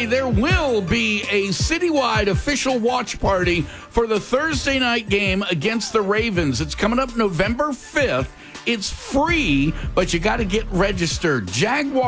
say there will be a citywide official watch party for the Thursday night game against the Ravens. It's coming up November 5th. It's free, but you got to get registered. Jaguar